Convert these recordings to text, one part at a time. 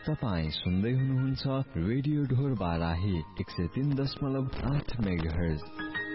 तपाई सुन्दै हुनुहुन्छ रेडियो ढोर बाराही 103.8 मेगाहर्ज।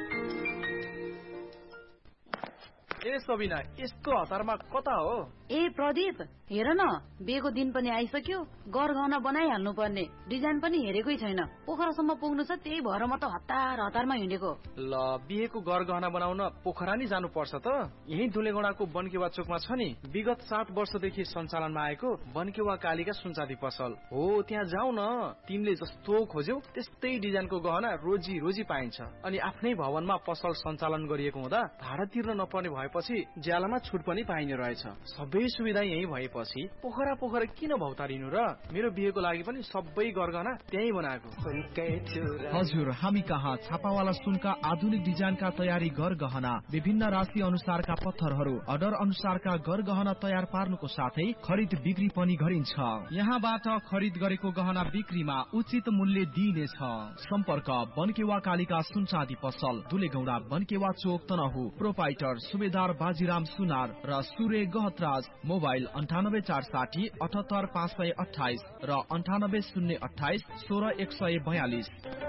ए सबिना, यस्तो हतारमा कता हो? ए प्रदीप, हेर न, बिहेको दिन पनि आइसक्यो। गरगहना बनाइहाल्नु पर्ने, डिजाइन पनि हेरेकै छैन। पोखरासम्म पुग्नु छ, त्यही भएर म त हतारमा हिँडेको। ल, बिहेको गरगहना बनाउन पोखरा नि जानु पर्छ त? यही धुलेगौडाको बनकेवा चोकमा छ नि, विगत 7 वर्षदेखि सञ्चालनमा आएको बनकेवा कालीका सुनचाँदी पसल हो। त्यहाँ जाऊ न, तिमीले जस्तो खोज्यौ त्यस्तै डिजाइनको गहना रोजी पाइन्छ। अनि आफ्नै भवनमा पसल सञ्चालन गरिएको हुँदा भाडा तिर्न नपर्ने भएपछि ज्यालामा छुट पनि पाइने रहेछ। सबै सुविधा यही भएपछि पोखरा किन भौतारिनु र? मेरो बिहेको लागि पनि सबै गरगहना त्यही बनाएको। हजुर, हामी कहाँ छापावाला सुनका आधुनिक डिजाइनका तयारी गरगहना, विभिन्न राशि अनुसारका पत्थरहरू, अर्डर अनुसारका गरगहना तयार पार्नुको साथै खरिद बिक्री पनि गरिन्छ। यहाँबाट खरिद गरेको गहना बिक्रीमा उचित मूल्य दिइनेछ। सम्पर्क बनकेवा कालीका सुनचाँदी पसल, धुलेगौडा, बनकेवा चोक, तनहु। प्रोपाइटर सुबेदार बाजीराम सुनार र सूर्य गहतराज। मोबाइल 9846 78528 र 98028 16142।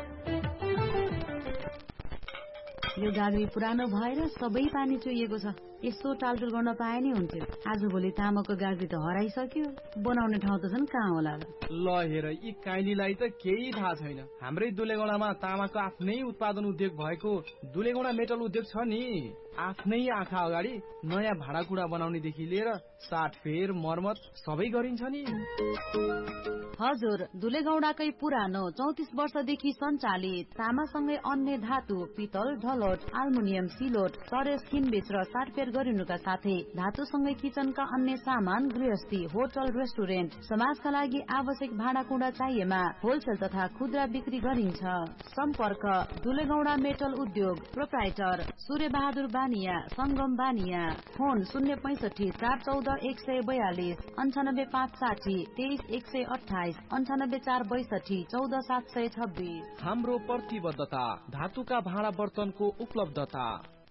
यो गाग्री पुरानो भएर सबै पानी चुहिएको छ। यसो टालटुल गर्न पाए नि हुन्थ्यो। आज भोलि तामाको गाग्री त हराइसक्यो, बनाउने ठाउँ त झन् कहाँ होला र? ल हेर, यी काइलीलाई त केही थाहा छैन। हाम्रै दुलेगौडामा तामाको आफ्नै उत्पादन उद्योग भएको दुलेगौडा मेटल उद्योग छ नि। आफ्नै आँखा अगाडि नयाँ भाँडाकुँडा बनाउनेदेखि लिएर साटफेर मर्मत सबै गरिन्छ नि। हजुर, धुलेगौडाकै पुरानो 34 वर्षदेखि सञ्चालित तामासँगै अन्य धातु, पितल, ढलोट, आल्मुनियम, सिलोट, सरेस, किनबेच र साटफेर गरिनुका साथै धातुसँगै किचनका अन्य सामान, गृहस्थी, होटल, रेस्टुरेन्ट, समाजका लागि आवश्यक भाँडाकुँडा चाहिएमा होलसेल तथा खुद्रा बिक्री गरिन्छ। सम्पर्क धुलेगौडा मेटल उद्योग, प्रोप्राइटर सूर्य बहादुर बानिया, संगम बानिया। फोन 065 414 142, 95 560 23 128, 98 462 14 726। हाम्रो प्रतिबद्धता धातुका भाँडा बर्तनको उपलब्धता।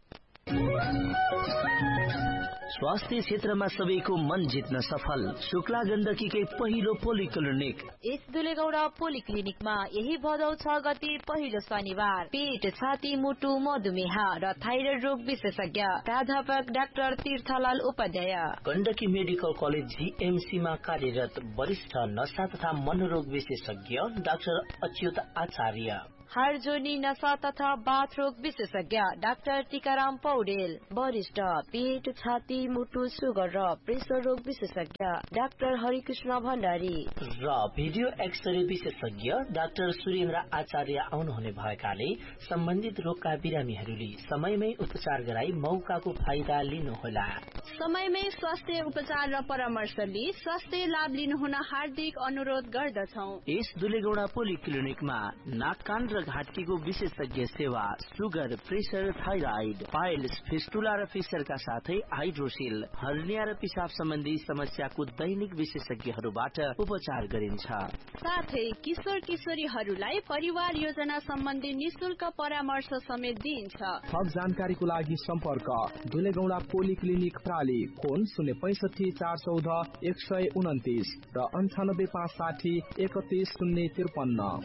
स्वास्थ्य क्षेत्रमा सबैको मन जित्न सफल शुक्ला गण्डकीकै पहिलो पोलिक्लिनिक। यस दुलेगौडा पोलिक्लिनिकमा यही भदौ 6 गते पहिलो शनिबार पेट, छाती, मुटु, मधुमेह र थाइरोइड रोग विशेषज्ञ प्राध्यापक doctor तीर्थलाल Upadhyay. Gandaki medical college GMC मा कार्यरत वरिष्ठ नशा तथा मनोरोग विशेषज्ञ डाक्टर अच्युत आचार्य। हार्जोनी, नशा तथा बाथ रोग विशेषज्ञ डाक्टर टीकाराम पौडेल। वरिष्ठ पेट, छाती, मुटु, सुगर र प्रेसर रोग विशेषज्ञ डाक्टर हरिकृष्ण भण्डारी र भिडियो एक्सरे विशेषज्ञ डाक्टर सुरेन्द्र आचार्य आउनुहुने भएकाले सम्बन्धित रोगका बिरामीहरूले समयमै उपचार गराई मौकाको फाइदा लिनुहोला। समयमै स्वास्थ्य उपचार र परामर्श लिई स्वास्थ्य लाभ लिनुहुन हार्दिक अनुरोध गर्दछौ। यस दुलेगौडा पोलिक्लिनिकमा नाक, कान र घाँटीको विशेषज्ञ सेवा, sugar, pressure, thyroid, piles, fistula र फिसरका साथै हाइड्रोसिल, हर्निया र पिसाब सम्बन्धी समस्याको दैनिक विशेषज्ञहरूबाट उपचार गरिन्छ। साथै किशोर किशोरीहरूलाई परिवार योजना सम्बन्धी निशुल्क परामर्श समेत दिइन्छ। थप जानकारीको लागि सम्पर्क दुलेगौडा पोलिक्लिनिक प्राली। फोन 065 414 129 र 98 560 31 053।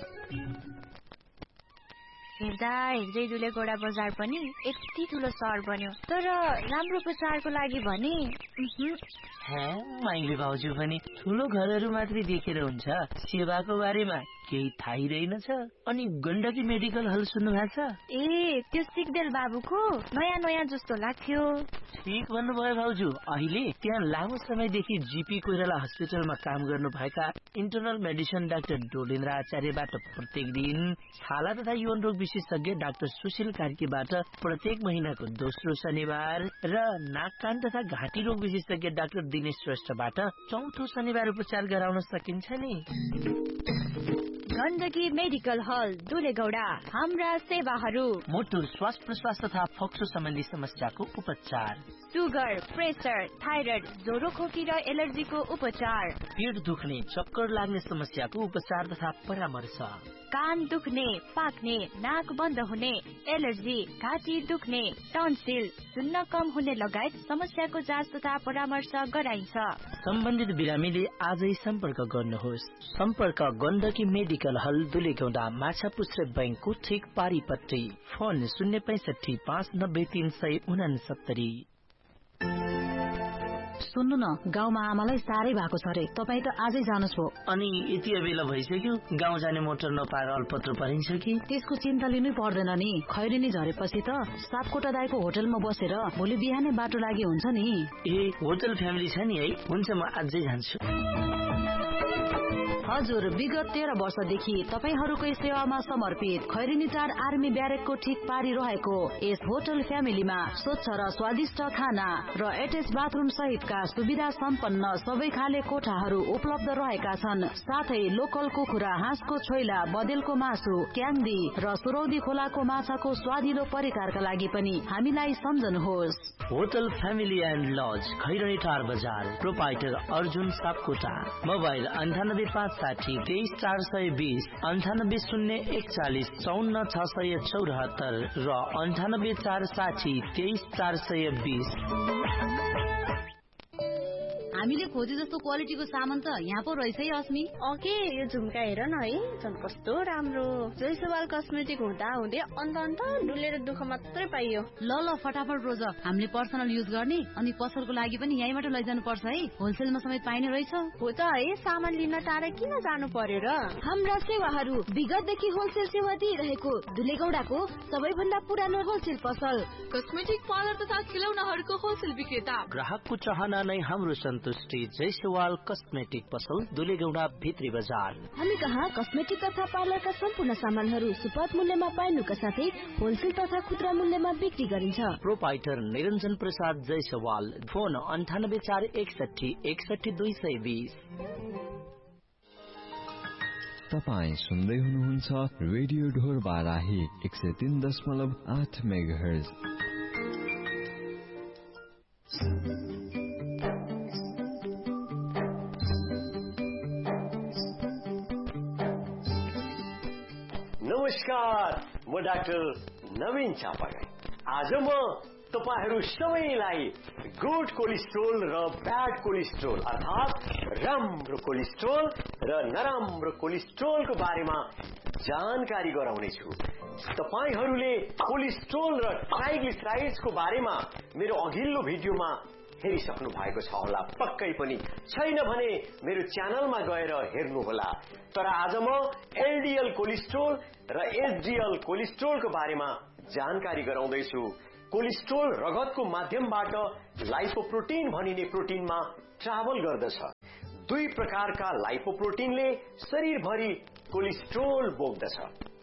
हेर्दै दुलेगौडा बजार पनि यति ठुलो सहर बन्यो, तर राम्रो प्रचारको लागि भने माइली भाउजू पनि ठुलो घरहरू मात्रै देखेर हुन्छ, सेवाको बारेमा केही थाहै रहेनछ। अनि गण्डकी मेडिकल हल सुन्नु भएको छ? ए, त्यो सिक्देल बाबुको नयाँ जस्तो लाग्थ्यो। ठीक भन्नुभयो भाउजू। अहिले त्यहाँ लामो समयदेखि जीपी कोइराला हस्पिटलमा काम गर्नुभएका इन्टरनल मेडिसिन डाक्टर डोलेन्द्र आचार्यबाट प्रत्येक दिन, छाला तथा यौन रोग विशेषज्ञ डाक्टर सुशील कार्कीबाट प्रत्येक महिनाको दोस्रो शनिबार र नाक, कान तथा घाँटी रोग विशेषज्ञ डाक्टर दिनेश श्रेष्ठबाट चौथो शनिबार उपचार गराउन सकिन्छ नि। गण्डकी मेडिकल हल दुलेगौडा। हाम्रा सेवाहरू: मुटु, श्वास प्रश्वास तथा फोक्सो सम्बन्धी समस्याको उपचार, सुगर, प्रेसर, थाइरोइड, ज्वरो, खोकी र एलर्जीको उपचार, पेट दुख्ने, चक्कर लाग्ने समस्याको उपचार तथा परामर्श, कान दुख्ने, पाक्ने, नाक बन्द हुने, एलर्जी, घाँटी दुख्ने, टन्सिल, सुन्न कम हुने लगायत समस्याको जाँच तथा परामर्श गराइन्छ। सम्बन्धित बिरामीले आजै सम्पर्क गर्नुहोस्। सम्पर्क गण्डकी मेडिकल हल दुलेगौंडा, माछापुच्छ्रे बैंकको ठिक पारिपट्टि। फोन 065 590 369। सुन्नु न, गाउँमा आमालाई साह्रै भएको छ रे, तपाईँ त आजै जानुहोस् भो। अनि यति बेला भइसक्यो, गाउँ जाने मोटर नपाएर अल्पत्र परिन्छ कि? त्यसको चिन्ता लिनै पर्दैन नि। खैरेनी झरेपछि त सापकोटा दाइको होटलमा बसेर भोलि बिहानै बाटो लागि हुन्छ नि। ए, होटल फ्यामिली छ नि है? हुन्छ, म आजै जान्छु। हजुर, विगत 13 वर्षदेखि तपाईहरूकै सेवामा समर्पित खैरेनी टार आर्मी ब्यारेकको ठिक पारी रहेको यस होटल फ्यामिलीमा स्वच्छ र स्वादिष्ट खाना र एटेच बाथरुम सहितका सुविधा सम्पन्न सबै खाले कोठाहरू उपलब्ध रहेका छन्। साथै लोकल कुखुरा, हाँसको छोइला, बदेलको मासु, क्याङ्दी र सुरौदी खोलाको माछाको स्वादिलो परिकारका लागि पनि हामीलाई सम्झनुहोस्। Hotel family and lodge, Khairani टार बजार, प्रोपाइटर अर्जुन सापकोटा। मोबाइल 9856 23420, 980140 54674 र 98460 23420। हामीले खोजे जस्तो क्वालिटीको सामान त यहाँ पो रहेछ है अस्मी। ओके, यो झुम्का हेर न है, झन् कस्तो राम्रो। जयसवाल कस्मेटिक हुँदा हुँदै अन्त डुलेर दुःख मात्रै पाइयो। ल फटाफट रोज, हामीले पर्सनल युज गर्ने अनि पसलको लागि पनि यहीँबाट लैजानु पर्छ है। होलसेलमा समेत पाइने रहेछ। हो त है, सामान लिन टाढा किन जानु पर्यो र? हाम्रा सेवाहरू विगतदेखि होलसेल सेवा दिइरहेको दुलेगौडाको सबैभन्दा पुरानो होलसेल पसल, कस्मेटिक पार्लर तथा खिलौनाहरूको होलसेल विक्रेता। ग्राहकको चाहना नै हाम्रो सन्तुष्टि। जयसवाल कस्मेटिक पसल, दुलेगौडा भित्री बजार। हामी कहाँ कस्मेटिक तथा पार्लरका सम्पूर्ण सामानहरू सुपथ मूल्यमा पाइनुका साथै होलसेल तथा खुद्रा मूल्यमा बिक्री गरिन्छ। प्रोपाइटर निरञ्जन प्रसाद जयसवाल। फोन 98461 61220। तपाईँ सुन्दै हुनुहुन्छ रेडियो ढोर बाराही 103.8 मेगाहर्ज। नमस्कार, म डाक्टर नवीन चापागाई। आज म तपाईहरू सबैलाई गुड कोलेस्ट्रोल र ब्याड कोलेस्ट्रोल अर्थात राम्रो कोलेस्ट्रोल र नराम्रो कोलेस्ट्रोलको बारेमा जानकारी गराउनेछु। तपाईहरूले कोलेस्ट्रोल र ट्राइग्लिसराइड्सको बारेमा मेरो अघिल्लो भिडियोमा हेरिसक्नु भएको छ होला। पक्कै पनि छैन भने मेरो च्यानलमा गएर हेर्नुहोला। तर आज म एलडिएल कोलेस्ट्रोल र एचडिएल कोलेस्ट्रोलको बारेमा जानकारी गराउँदैछु। कोलेस्ट्रोल रगतको माध्यमबाट लाइपोप्रोटिन भनिने प्रोटिनमा ट्राभल गर्दछ। दुई प्रकारका लाइपोप्रोटिनले शरीरभरि कोलेस्ट्रोल बोक्दछ।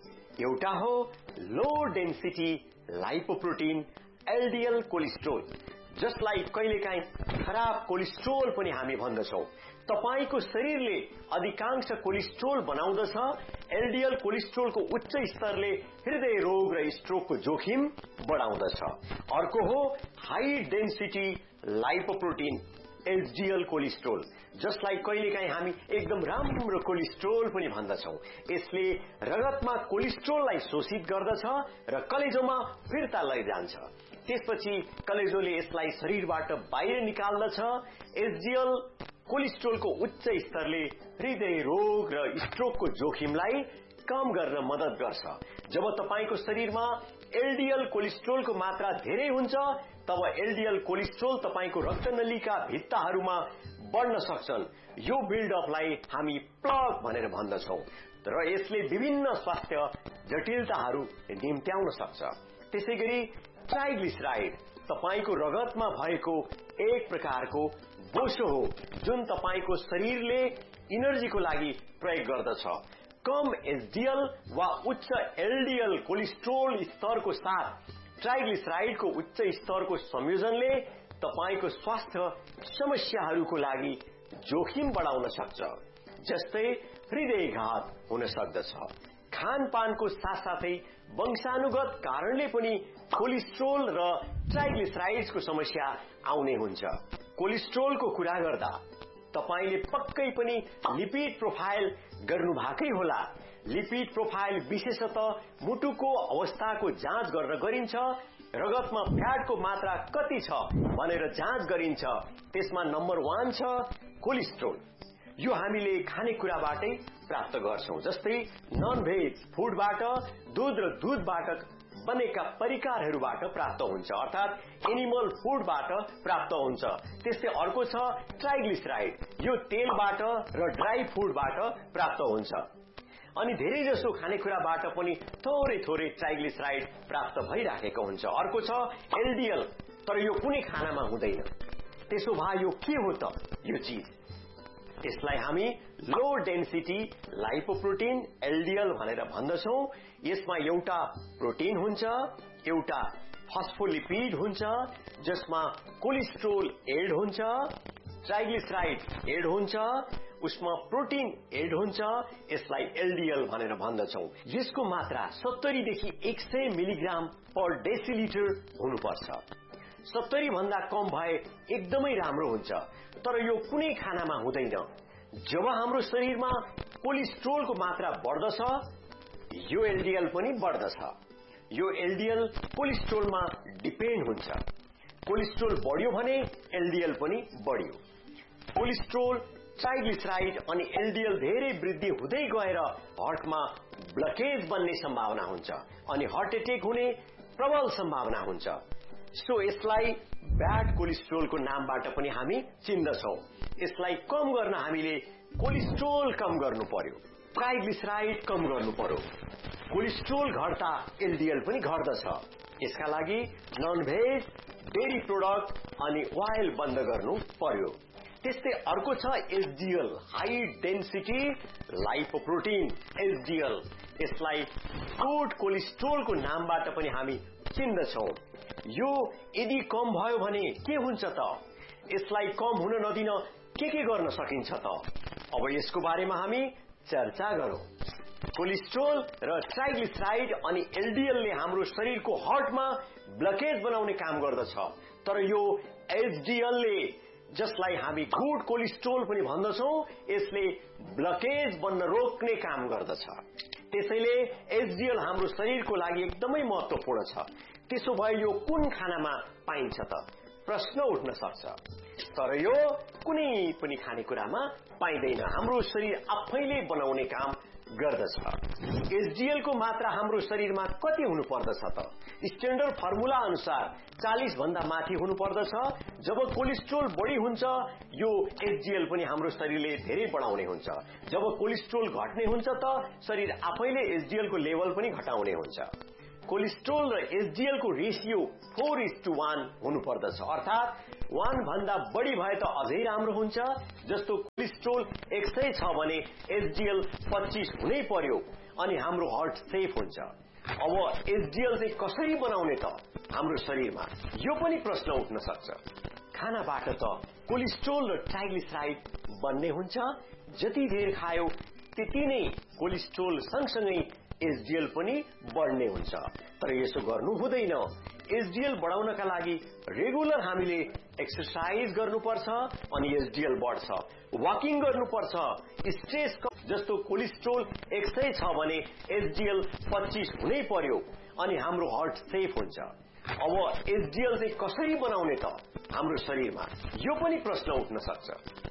एउटा हो लो डेन्सिटी लाइपोप्रोटिन एलडिएल कोलेस्ट्रोल, जसलाई कहिलेकाहीँ खराब कोलेस्ट्रोल पनि हामी भन्दछौं। तपाईको शरीरले अधिकांश कोलेस्ट्रोल बनाउँदछ। एलडिएल कोलेस्ट्रोलको उच्च स्तरले हृदय रोग र स्ट्रोकको जोखिम बढाउँदछ। अर्को हो हाई डेन्सिटी लाइपोप्रोटिन एचडिएल कोलेस्ट्रोल, जसलाई कहिलेकाहीँ हामी एकदम राम्रो कोलेस्ट्रोल पनि भन्दछौं। यसले रगतमा कोलेस्ट्रोललाई शोषित गर्दछ र कलेजोमा फिर्ता लैजान्छ। त्यसपछि कलेजोले यसलाई शरीरबाट बाहिर निकाल्दछ। एचडिएल कोलेस्ट्रोलको उच्च स्तरले हृदय रोग र स्ट्रोकको जोखिमलाई कम गर्न मद्दत गर्छ। जब तपाईको शरीरमा एलडिएल कोलेस्ट्रोलको मात्रा धेरै हुन्छ, तब एलडिएल कोलेस्ट्रोल तपाईको रक्तनलीका भित्ताहरूमा बढ्न सक्छन्। यो बिल्डअपलाई हामी प्लग भनेर भन्दछौं र यसले विभिन्न स्वास्थ्य जटिलताहरू निम्त्याउन सक्छ। त्यसैगरी ट्राइग्लिसराइड तपाईको रगतमा भएको एक प्रकारको बोसो हो, जुन तपाईको शरीरले इनर्जीको लागि प्रयोग गर्दछ। कम एचडिएल वा उच्च एलडिएल कोलेस्ट्रोल स्तरको साथ ट्राइग्लिसराइडको उच्च स्तरको संयोजनले तपाईको स्वास्थ्य समस्याहरूको लागि जोखिम बढाउन सक्छ, जस्तै हृदयघात हुन सक्दछ। खानपानको साथसाथै वंशानुगत कारणले पनि कोलेस्ट्रोल र ट्राइग्लिसराइड्सको समस्या आउने हुन्छ। कोलेस्ट्रोलको कुरा गर्दा तपाईले पक्कै पनि लिपिड प्रोफाइल गर्नु भएकै होला। लिपिड प्रोफाइल विशेषतः मुटुको अवस्थाको जाँच गर्न गरिन्छ। रगतमा फ्याटको मात्रा कति छ भनेर जाँच गरिन्छ। त्यसमा नम्बर 1 छ कोलेस्ट्रोल। यो हामीले खानेकुराबाटै प्राप्त गर्छौं, जस्तै नन भेज फूडबाट, दूध र दूधबाट बनेका परिकारहरूबाट प्राप्त हुन्छ, अर्थात एनिमल फूडबाट प्राप्त हुन्छ। त्यस्तै अर्को छ ट्राइग्लिसराइड। यो तेलबाट र ड्राई फूडबाट प्राप्त हुन्छ। अनि धेरै जसो खानेकुराबाट पनि थोरै थोरै ट्राइग्लिसराइड प्राप्त भइराखेको हुन्छ। अर्को छ एलडीएल, तर यो कुनै खानामा हुँदैन। त्यसो भए यो के हो त? यो चीज यसलाई हामी लो डेन्सिटी लाइपोप्रोटिन एलडीएल भनेर भन्दछौं। यसमा एउटा प्रोटिन हुन्छ, एउटा फस्फोलिपिड हुन्छ, जसमा कोलेस्ट्रोल एड हुन्छ, ट्राइग्लिसराइड एड हुन्छ, उसमा प्रोटिन एड हुन्छ। यसलाई एलडीएल भनेर भन्दछौं। यसको मात्रा 70 देखि 100 मिलिग्राम पर डेसिलिटर हुनुपर्छ। 70 भन्दा कम भए एकदमै राम्रो हुन्छ, तर यो कुनै खानामा हुँदैन। जब हाम्रो शरीरमा कोलेस्ट्रोलको मात्रा बढ्दछ, यो एलडीएल पनि बढ्दछ। यो एलडीएल कोलेस्ट्रोलमा डिपेन्ड हुन्छ। कोलेस्ट्रोल बढ्यो भने एलडीएल पनि बढ्यो। कोलेस्ट्रोल, ट्राइग्लिसराइड अनि एलडीएल धेरै वृद्धि हुँदै गएर हार्टमा ब्लकेज बन्ने सम्भावना हुन्छ अनि हार्ट एटेक हुने प्रबल सम्भावना हुन्छ। सो यसलाई ब्याड कोलेस्ट्रोलको नामबाट पनि हामी चिन्दछौं। यसलाई कम गर्न हामीले कोलेस्ट्रोल कम गर्नु पर्यो, ट्राइग्लिसराइड कम गर्नु पर्यो। कोलेस्ट्रोल घट्दा एलडीएल पनि घट्दछ। यसका लागि नन भेज, डेरी प्रोडक्ट अनि ओइल बन्द गर्नु पर्यो। त्यस्तै अर्को छ एचडीएल, हाई डेन्सिटी लाइपोप्रोटिन एचडीएल। यसलाई गुड कोलेस्ट्रोलको नामबाट पनि हामी चिन्दछौं। यो यदि कम भयो भने के हुन्छ त? यसलाई कम हुन नदिन के गर्न सकिन्छ त? अब यसको बारेमा हामी चर्चा गरौं। कोलेस्ट्रोल र ट्राइग्लिसराइड अनि एलडीएलले हाम्रो शरीरको हार्टमा ब्लकेज बनाउने काम गर्दछ, तर यो एचडीएलले, जसलाई हामी गुड कोलेस्ट्रोल पनि भन्दछौं, यसले ब्लकेज बन्न रोक्ने काम गर्दछ। त्यसैले एचडीएल हाम्रो शरीरको लागि एकदमै महत्त्वपूर्ण छ। त्यसो भए यो कुन खानामा पाइन्छ त? प्रश्न उठ्न सक्छ। तर यो कुनै पनि खानेकुरामा पाइँदैन। हाम्रो शरीर आफैले बनाउने काम गर्दछ। एचडीएल को मात्रा हाम्रो शरीरमा कति हुनु पर्दछ त? स्ट्यान्डर्ड फर्मुला अनुसार 40 भन्दा माथि हुनु पर्दछ। जब कोलेस्ट्रोल बढी हुन्छ, यो एचडीएल पनि हाम्रो शरीरले धेरै बढाउने हुन्छ। जब कोलेस्ट्रोल घट्ने हुन्छ त शरीर आफैले एचडीएल को लेभल पनि घटाउने हुन्छ। कोलेस्ट्रोल र एचडीएल को रेशियो 4:1 हुनु पर्दछ, अर्थात 1 भन्दा बढी भए त अझै राम्रो हुन्छ। जस्तो कोलेस्ट्रोल 100 छ भने एचडीएल 25 हुनै पर्यो अनि हाम्रो हार्ट सेफ हुन्छ। अब एचडीएल चाहिँ कसरी बनाउने त हाम्रो शरीरमा? यो पनि प्रश्न उठ्न सक्छ। खानाबाट त कोलेस्ट्रोल र ट्राइग्लिसराइड बन्ने हुन्छ। जति धेर खायो त्यति नै कोलेस्ट्रोल सँगसँगै एचडीएल पनि बढ्ने हुन्छ। तर यसो गर्नु हुँदैन। एचडीएल बढाउनका लागि रेगुलर हामीले एक्सरसाइज गर्नुपर्छ अनि एचडीएल बढ्छ। वाकिङ गर्नुपर्छ। स्ट्रेस जस्तो कोलेस्ट्रोल 100 छ भने एचडीएल 25 हुनै पर्यो अनि हाम्रो हार्ट सेफ हुन्छ। अब एचडीएल चाहिँ कसरी बनाउने त हाम्रो शरीरमा? यो पनि प्रश्न उठ्न सक्छ।